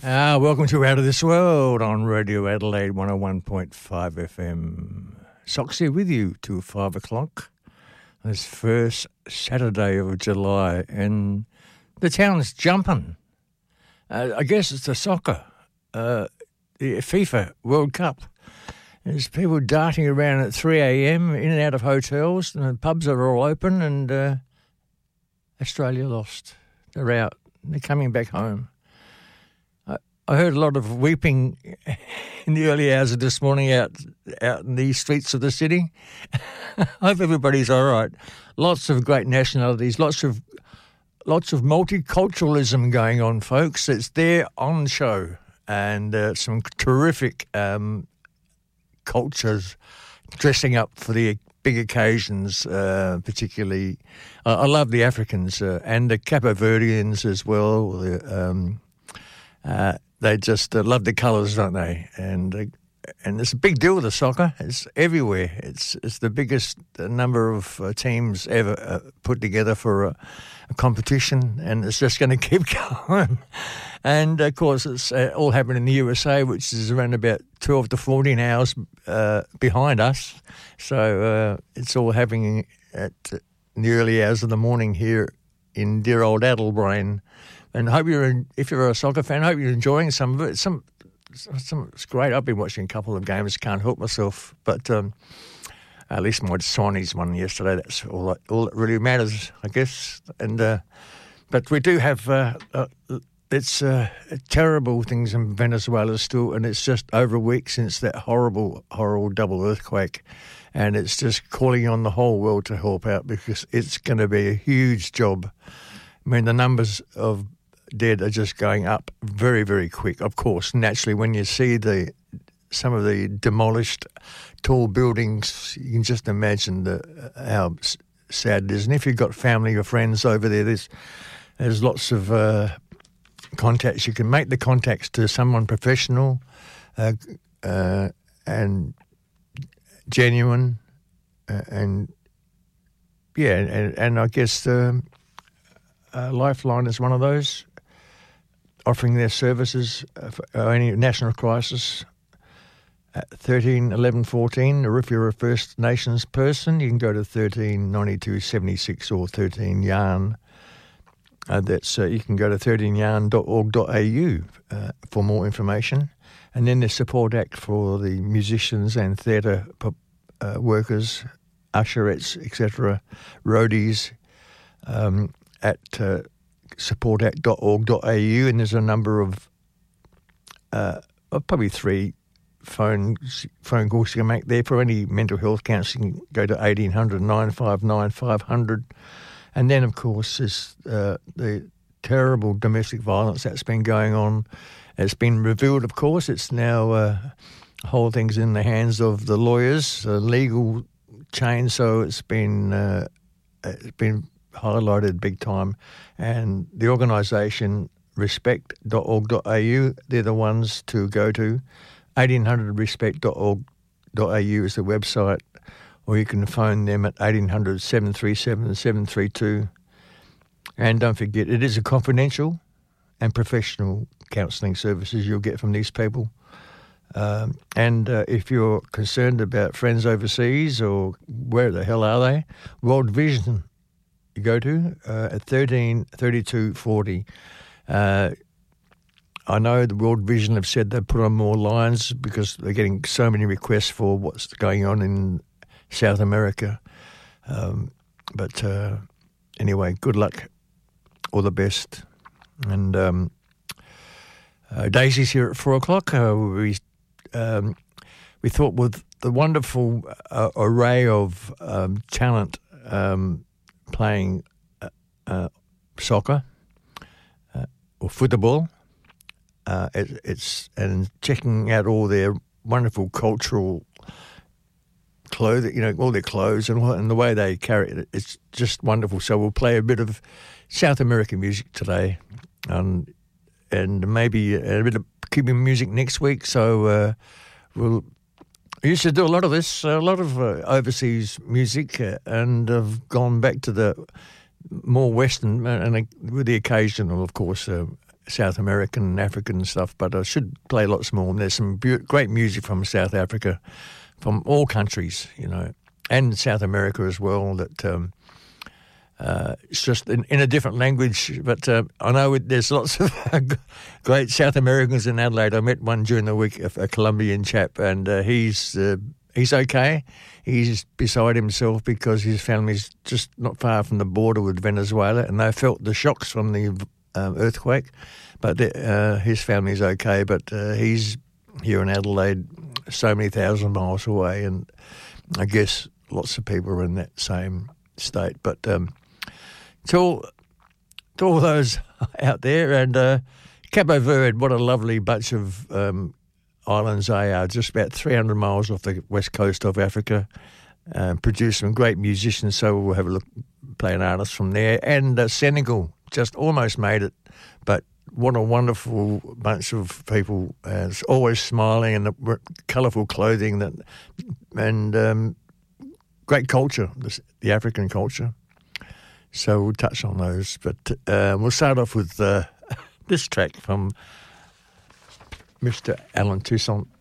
Welcome to Out of This World on Radio Adelaide 101.5 FM. Soxy with you till 5 o'clock. This first Saturday of July, and the town's jumping. I guess it's the soccer, the FIFA World Cup. There's people darting around at 3 a.m. in and out of hotels, and the pubs are all open, and Australia lost. They're out. They're coming back home. I heard a lot of weeping in the early hours of this morning out in the streets of the city. I hope everybody's all right. Lots of great nationalities, lots of multiculturalism going on, folks. It's there on show, and some terrific cultures dressing up for the big occasions, particularly. I love the Africans and the Cape Verdeans as well. They just love the colours, don't they? And it's a big deal with the soccer. It's everywhere. It's the biggest number of teams ever put together for a competition, and it's just going to keep going. And, of course, it's all happening in the USA, which is around about 12 to 14 hours behind us. So it's all happening at the early hours of the morning here in dear old Adelbrain. And hope if you're a soccer fan, I hope you're enjoying some of it. It's great. I've been watching a couple of games, can't help myself. But at least my Swannies won yesterday. That's all that really matters, I guess. And but we do have it's terrible things in Venezuela still, and it's just over a week since that horrible double earthquake, and it's just calling on the whole world to help out, because it's going to be a huge job. I mean, the numbers of dead are just going up very, very quick. Of course, naturally, when you see some of the demolished tall buildings, you can just imagine how sad it is. And if you've got family or friends over there, there's lots of contacts. You can make the contacts to someone professional and genuine, and I guess Lifeline is one of those, offering their services for any national crisis at 13 11 14, or if you're a First Nations person, you can go to 13 92 76 or 13 Yarn. You can go to 13yarn.org.au for more information. And then the Support Act for the musicians and theatre workers, usherettes, etc., roadies, at supportact.org.au, and there's a number of probably 3 phone calls you can make there for any mental health counselling. Go to 1800 959 500, and then of course there's the terrible domestic violence that's been going on. It's been revealed, of course. It's now the whole thing's in the hands of the lawyers, the legal chain. So it's been highlighted big time, and the organisation respect.org.au, they're the ones to go to. 1800respect.org.au is the website, or you can phone them at 1800 737 732. And don't forget, it is a confidential and professional counselling services you'll get from these people. And if you're concerned about friends overseas, or where the hell are they, World Vision you go to at 13 32 40. I know the World Vision have said they've put on more lines because they're getting so many requests for what's going on in South America. But anyway, good luck, all the best. And Daisy's here at 4 o'clock. We thought with the wonderful array of talent playing soccer or football, and checking out all their wonderful cultural clothing, all their clothes and the way they carry it. It's just wonderful. So we'll play a bit of South American music today, and maybe a bit of Cuban music next week. So we used to do a lot of this, a lot of overseas music, and have gone back to the more Western, and with the occasional, of course, South American and African stuff, but I should play lots more. And there's some great music from South Africa, from all countries, and South America as well, that it's just in a different language. But I know there's lots of great South Americans in Adelaide. I met one during the week, a Colombian chap, and he's okay. He's beside himself because his family's just not far from the border with Venezuela, and they felt the shocks from the earthquake. But his family's okay. But he's here in Adelaide, so many thousand miles away, and I guess lots of people are in that same state. But to all those out there, and Cabo Verde, what a lovely bunch of islands they are, just about 300 miles off the west coast of Africa. Produce some great musicians, so we'll have a look, play an artist from there. And Senegal just almost made it, but what a wonderful bunch of people, always smiling, and colourful clothing, and great culture, the African culture. So we'll touch on those, but we'll start off with this track from Mr. Allen Toussaint.